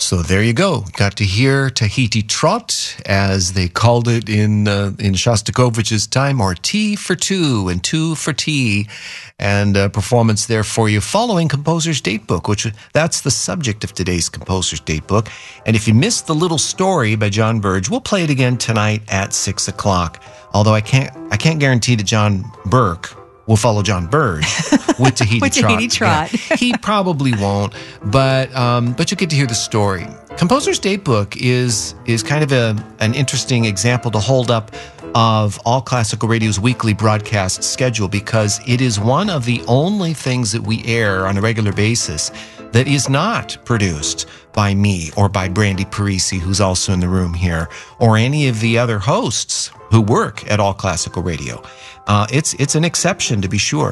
So there you go. Got to hear Tahiti Trot, as they called it in Shostakovich's time, or Tea for Two and Two for Tea, and a performance there for you following Composer's Datebook, which that's the subject of today's Composer's Datebook. And if you missed the little story by John Burge, we'll play it again tonight at 6 o'clock. Although I can't guarantee that John Burke will follow John Burge with Tahiti Trot. Yeah, he probably won't, but you'll get to hear the story. Composer's Datebook is kind of an interesting example to hold up of All Classical Radio's weekly broadcast schedule, because it is one of the only things that we air on a regular basis that is not produced by me or by Brandy Parisi, who's also in the room here, or any of the other hosts who work at All Classical Radio. It's an exception, to be sure.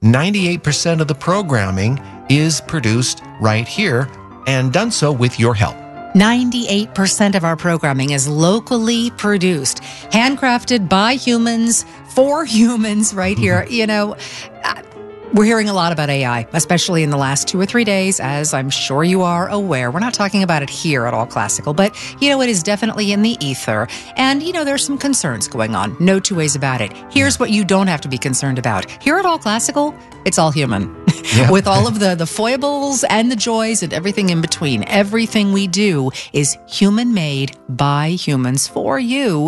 98% of the programming is produced right here, and done so with your help. 98% of our programming is locally produced, handcrafted by humans, for humans right here. You know, we're hearing a lot about AI, especially in the last 2 or 3 days, as I'm sure you are aware. We're not talking about it here at All Classical, but, you know, it is definitely in the ether. And, you know, there's some concerns going on. No two ways about it. Here's what you don't have to be concerned about. Here at All Classical, it's all human. Yeah. With all of the foibles and the joys and everything in between. Everything we do is human-made by humans for you.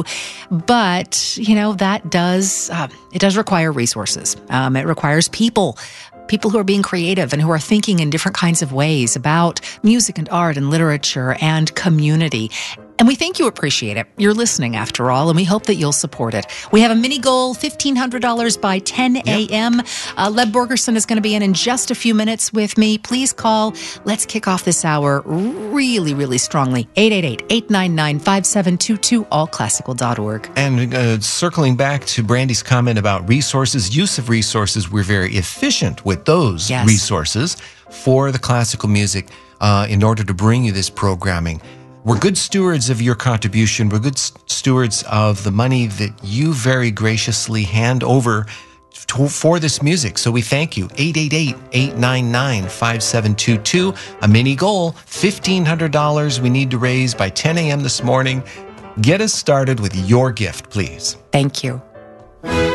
But, you know, that does, it does require resources. It requires people who are being creative and who are thinking in different kinds of ways about music and art and literature and community. And we think you appreciate it. You're listening, after all, and we hope that you'll support it. We have a mini goal, $1,500 by 10 a.m. Leb Borgerson is going to be in just a few minutes with me. Please call. Let's kick off this hour really, really strongly. 888-899-5722, allclassical.org. And circling back to Brandy's comment about resources, use of resources, we're very efficient with those resources for the classical music in order to bring you this programming. We're good stewards of your contribution. We're good stewards of the money that you very graciously hand over for this music. So we thank you. 888-899-5722. A mini goal, $1,500 we need to raise by 10 a.m. this morning. Get us started with your gift, please. Thank you.